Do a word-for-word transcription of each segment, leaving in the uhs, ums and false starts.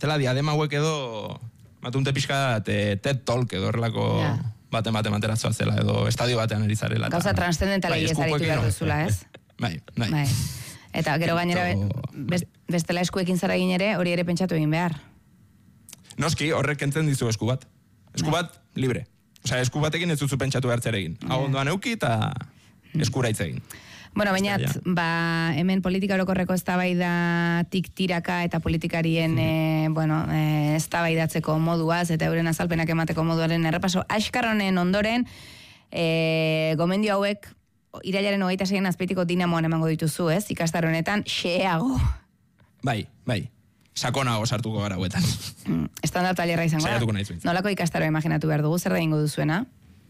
bestela diadema hauek edo matunte pixka TED Talk edo horrelako yeah. baten baten materatzoa zela edo estadio batean erizarela. Gauza transcendentala ez aritu behar duzula, ez? Bai, bai. bai. Eta gero gainera best, bestela eskuekin zara egin ere, hori ere pentsatu egin behar. Noski, horrek kentzen dizu esku bat. Esku bat, libre. Osea, esku batekin ez duzu pentsatu behartzer egin. Hau ondoan euki eta eskuraitz egin. Bueno, bainat, ba, hemen politika orokorreko eztabaidatik tiraka eta politikarien mm. e, bueno, e, eztabaidatzeko moduaz eta euren azalpenak emateko moduaren errepaso askarronen ondoren e, gomendio hauek irailaren hogeita seian azpeitiko Dinamoan emango dituzu, ez? Ikastaro honetan xeago. Bai, bai. Sakonago sartuko gara huetan. Mm, Estandar talerra izango da. Nolako ikastaro imaginatu behar dugu, zer da ingo duzuena?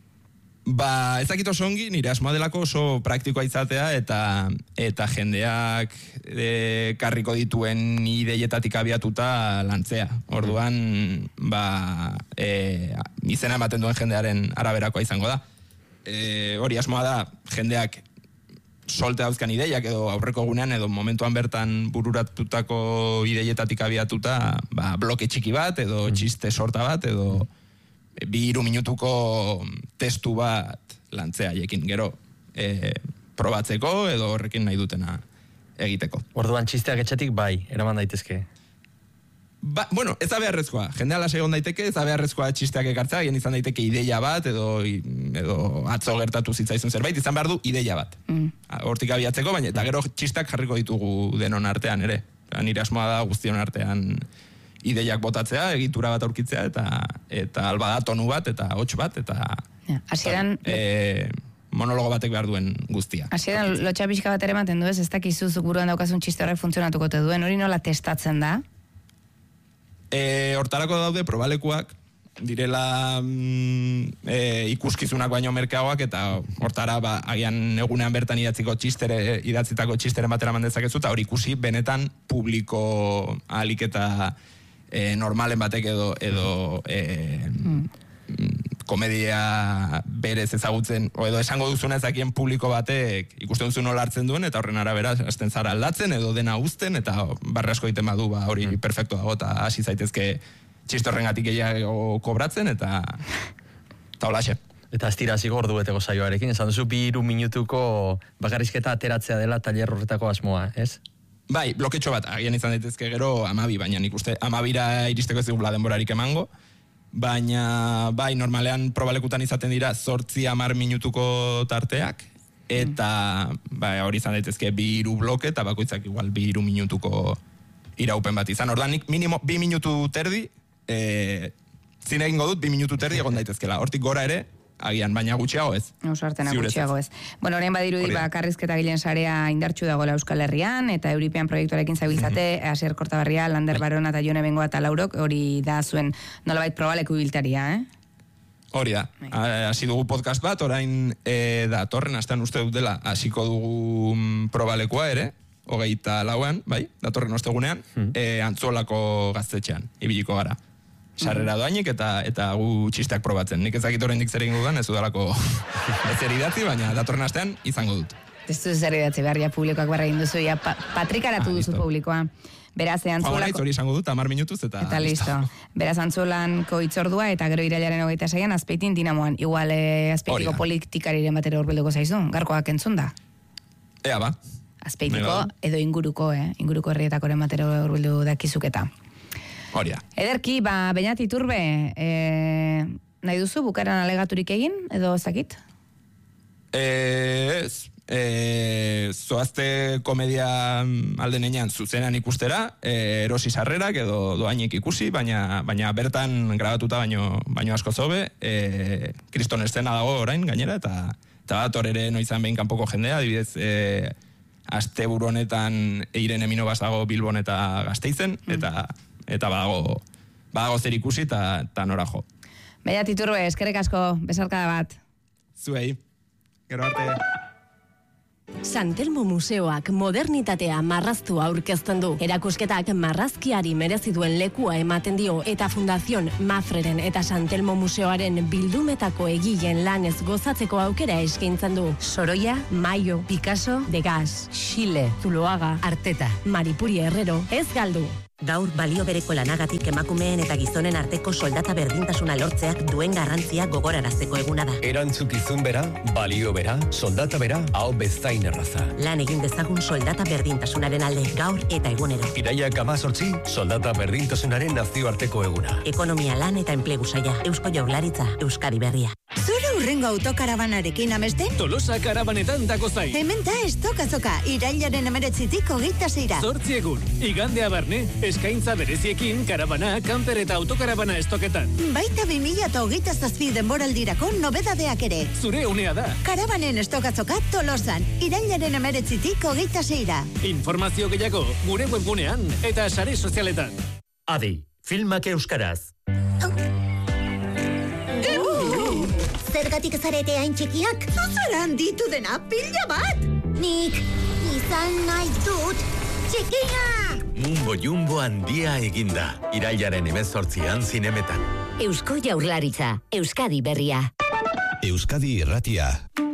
Ba, ez dakit oso ongi, nire asmoa delako oso praktikoa izatea eta eta jendeak e, karriko dituen ideietatik abiatuta lantzea. Orduan, ba, e, izena ematen duen jendearen araberakoa izango da. E, hori asmoa da, jendeak solte dauzkan ideiak edo aurreko gunean edo momentuan bertan bururatutako ideietatik abiatuta ba, bloke txiki bat edo txiste sorta bat edo bi hiru minutuko testu bat lantzea jekin gero e, probatzeko edo horrekin nahi dutena egiteko. Orduan txisteak etxetik bai, eraman daitezke. Ba, bueno, ez da beharrezkoa. Jendea lasai egon daiteke, ez da beharrezkoa txisteak ekartzea, egin izan daiteke ideia bat, edo, edo atzo gertatu zitzaizun zerbait, izan behar du ideia bat. Mm. Hortik abiatzeko, baina eta gero txistak jarriko ditugu denon artean ere. Nire asmoa da guztion artean ideiak botatzea, egitura bat aurkitzea, eta eta alba da tonu bat, eta hots bat, eta... Hasieran... E, monologo batek behar duen guztia. Hasieran lotxa pixka bat ere ematen du ez, ez dakizu buruan daukazun txiste horrek funtzionatuko te duen, hori nola testatzen da? E, hortarako daude probalekuak, direla mm, e, ikuskizunak baino merkeagoak, eta hortara ba, agian egunean bertan idatziko txistere, idatzitako txistere batera mandezakezu, eta hori ikusi benetan publiko ahalik eta e, normalen batek edo, edo e, mm. komedia berez ezagutzen, o edo esango duzuna ezakien publiko batek ikusten duzu nola hartzen duen, eta horren arabera hasten zara aldatzen, edo dena uzten, eta barre asko egiten badu, ba, hori mm. perfecto dago, eta hasi zaitezke txistorrengatik gehiago kobratzen, eta eta holaxe. Eta astira hasiko ordu beteko saioarekin, esan duzu bi hiru minutuko bakarrizketa ateratzea dela tailer horretako asmoa, ez? Bai, bloketxo bat, agian izan daitezke gero amabi, baina nik uste amabira iristeko ez digula denborarik emango, baina bai, normalean probalekutan izaten dira zortzi hamar minutuko tarteak, eta bai, hori izan daitezke bi hiru bloke, eta bakoitzak igual bi hiru minutuko iraupen bat izan. Ordan nik minimo bi minutu terdi, e, zine egingo dut bi minutu terdi egon daitezkela. Hortik gora ere, agian, baina gutxiago ez. Oso artena gutxiago ez. Bueno, orain badirudi ba karrizketa gilen sarea indartsu dagoela Euskal Herrian, eta Euripean proiektuarekin zabiltzate, Asier Kortaberria, Lander Barona eta Jone Bengoa eta Laurok, hori da zuen nolabait probaleku ibiltaria, eh? Hori da. Hasi dugu podcast bat, orain e, da, torren astean uste dut dela, hasiko dugu probalekua ere, hogeita lauan, bai, datorren ostegunean, mm. e, Antzolako gaztetxean, ibiliko gara. Sarrera doainik eta eta gu txisteak probatzen. Nik ez dakit oraindik zer egingo dudan, ez udalako ezer idatzi, baina datorren astean izango dut. Ez du zer idatzi behar, ja publikoak barra egin duzu, ja pa, patrikaratu ah, duzu publikoa. Beraz, Antzolako... hori izango dut, hamar minutuz eta... Eta listo. Beraz, Antzolanko hitzordua eta gero irailaren hogeita seian Azpeitin Dinamoan. Igual eh, Azpeitiko politikariren batera hurbilduko zaizu, garkoak entzun da. Ea ba. Azpeitiko edo inguruko, eh? Inguruko herrietakoren batera hurbildu dakizuketa. Hori da. Ederki, ba, Beñat Iturbe, e, nahi duzu bukaran alegaturik egin, edo ezakit? Ez, e, zoazte komedia aldenean zuzenan ikustera, e, erosi sarrerak edo doainik ikusi, baina, baina bertan grabatuta baino, baino asko zobe, e, kriston estena dago orain gainera, eta, eta bat ere noizan behin kanpoko jendea, adibidez, e, aste buru honetan Eiren Emino bazago Bilbon eta Gasteizen, mm. eta eta badago, badago zer ikusi eta nora jo. Beñat Iturbe, eskerrik asko, besarkada bat. Zuei, gero arte. San Telmo Museoak modernitatea marraztu aurkezten du. Erakusketak marrazkiari merezi duen lekua ematen dio eta Fundación Mafreren eta San Telmo Museoaren bildumetako egileen lanez gozatzeko aukera eskaintzen du. Sorolla, Maio, Picasso, Degas, Xile, Zuloaga, Arteta, Maripuri Herrero, ez galdu. Gaur balio bereko lanagatik emakumeen eta gizonen arteko soldata berdintasuna lortzeak duen garrantzia gogorarazteko eguna da. Erantzukizun bera, balio bera, soldata bera, hau bezain erraza. Lan egin dezagun soldata berdintasunaren alde, gaur eta egunero. Iraiak amazortzi, soldata berdintasunaren nazioarteko eguna. Ekonomia, lan eta enplegu saila, Eusko Jaurlaritza, Euskadi Berria. Zure urrengo autokarabanarekin ameste? Tolosa karabanetan dako zain. Hemen da estokazoka, irailaren emeretzitik hogeita zeira. Zortzi egun, igandea barne, eskaintza bereziekin karabana, kamper eta autokarabana estoketan. Baita bi mila eta hogeita zazpi denboraldirako nobedadeak ere. Zure unea da. Karabanen estokazoka Tolosan, irailaren emeretzitik hogeita zeira. Informazio gehiago, gure webgunean eta sare sozialetan. Adi, filmak euskaraz. Zergatik zarete hain txikiak? Zuzeran ditu dena pila bat! Nik izan nahi dut txikia! Mumbo Jumbo handia eginda. Irailaren hemezortzian zinemetan. Eusko Jaurlaritza, Euskadi Berria. Euskadi Irratia.